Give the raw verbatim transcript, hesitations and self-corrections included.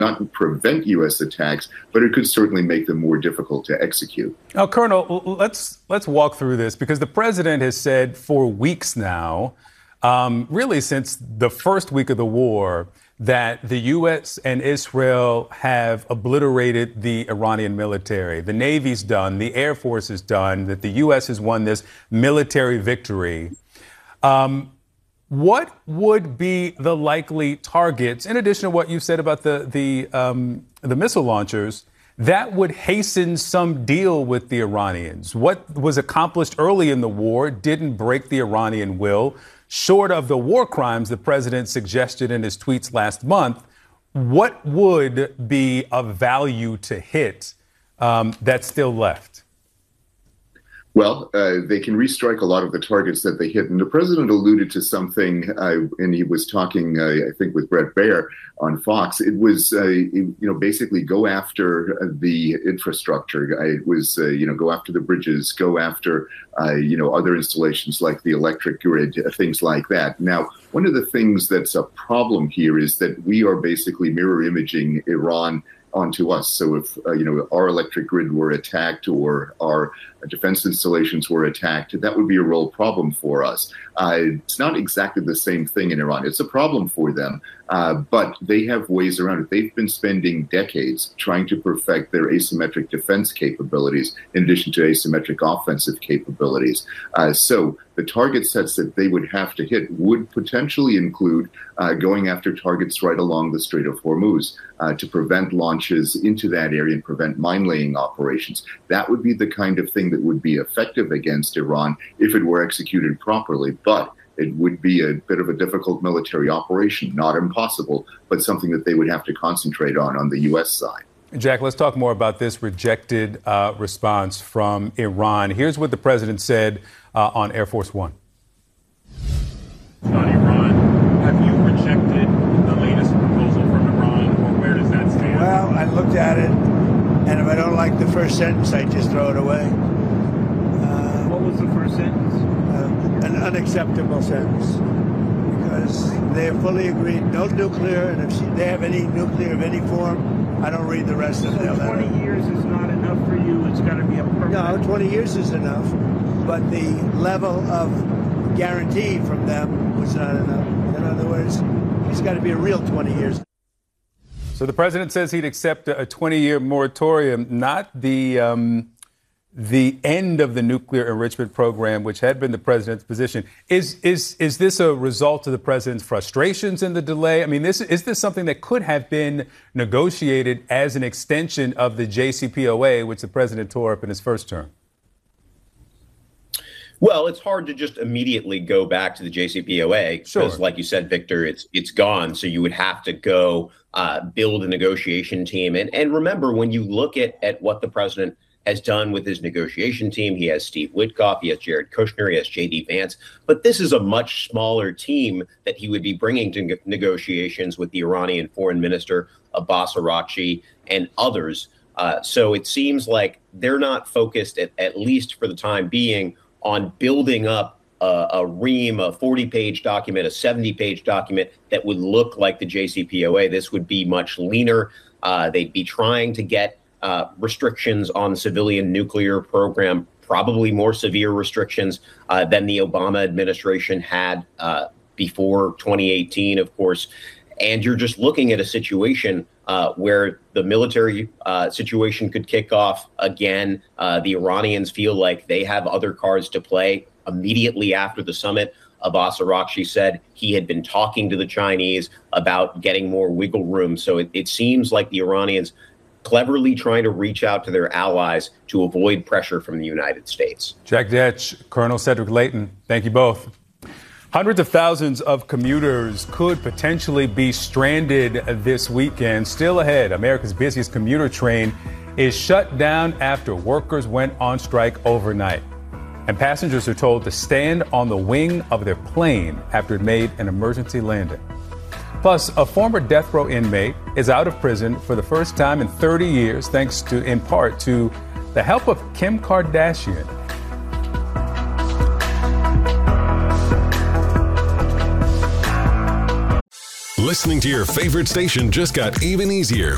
not prevent U S attacks, but it could certainly make them more difficult to execute. Now, Colonel, let's let's walk through this, because the president has said for weeks now, um, really since the first week of the war, that the U S and Israel have obliterated the Iranian military. The Navy's done, the Air Force is done, that the U S has won this military victory. Um, What would be the likely targets, in addition to what you said about the the um, the missile launchers, that would hasten some deal with the Iranians? What was accomplished early in the war didn't break the Iranian will, short of the war crimes the president suggested in his tweets last month. What would be of value to hit um, that's still left? Well, uh, they can restrike a lot of the targets that they hit. And the president alluded to something, uh, and he was talking, uh, I think, with Bret Baier on Fox. It was, uh, you know, basically go after the infrastructure. It was, uh, you know, go after the bridges, go after, uh, you know, other installations like the electric grid, things like that. Now, one of the things that's a problem here is that we are basically mirror imaging Iran onto us. So if, uh, you know, our electric grid were attacked or our defense installations were attacked, that would be a real problem for us. Uh, it's not exactly the same thing in Iran. It's a problem for them, uh, but they have ways around it. They've been spending decades trying to perfect their asymmetric defense capabilities in addition to asymmetric offensive capabilities. Uh, so the target sets that they would have to hit would potentially include uh, going after targets right along the Strait of Hormuz uh, to prevent launches into that area and prevent mine-laying operations. That would be the kind of thing that would be effective against Iran if it were executed properly. But it would be a bit of a difficult military operation, not impossible, but something that they would have to concentrate on on the U S side. Jack, let's talk more about this rejected uh, response from Iran. Here's what the president said uh, on Air Force One. On Iran, have you rejected the latest proposal from Iran, or where does that stand? Well, I looked at it, and if I don't like the first sentence, I just throw it away. Uh, what was the first sentence? Uh, an unacceptable sentence, because they have fully agreed no nuclear, and if they have any nuclear of any form, I don't read the rest of so it. twenty years is not enough for you. It's got to be a permanent. No, twenty years is enough, but the level of guarantee from them was not enough. In other words, it's got to be a real twenty years. So the president says he'd accept a twenty-year moratorium, not the um, the end of the nuclear enrichment program, which had been the president's position. Is is is this a result of the president's frustrations in the delay? I mean, this is this something that could have been negotiated as an extension of the J C P O A, which the president tore up in his first term? Well, it's hard to just immediately go back to the J C P O A because, sure, like you said, Victor, it's it's gone. So you would have to go uh, build a negotiation team. And and remember, when you look at at what the president has done with his negotiation team, he has Steve Witkoff, he has Jared Kushner, he has J D Vance. But this is a much smaller team that he would be bringing to negotiations with the Iranian foreign minister, Abbas Araghchi, and others. Uh, so it seems like they're not focused, at, at least for the time being, on building up a, a ream, a forty-page document, a seventy-page document that would look like the J C P O A. This would be much leaner. Uh, they'd be trying to get uh, restrictions on the civilian nuclear program, probably more severe restrictions uh, than the Obama administration had uh, before twenty eighteen, of course. And you're just looking at a situation uh, where the military uh, situation could kick off again. Uh, the Iranians feel like they have other cards to play. Immediately after the summit, Abbas Araghchi said he had been talking to the Chinese about getting more wiggle room. So it, it seems like the Iranians cleverly trying to reach out to their allies to avoid pressure from the United States. Jack Detch, Colonel Cedric Leighton, thank you both. Hundreds of thousands of commuters could potentially be stranded this weekend. Still ahead, America's busiest commuter train is shut down after workers went on strike overnight. And passengers are told to stand on the wing of their plane after it made an emergency landing. Plus, a former death row inmate is out of prison for the first time in thirty years, thanks to, in part, to the help of Kim Kardashian. Listening to your favorite station just got even easier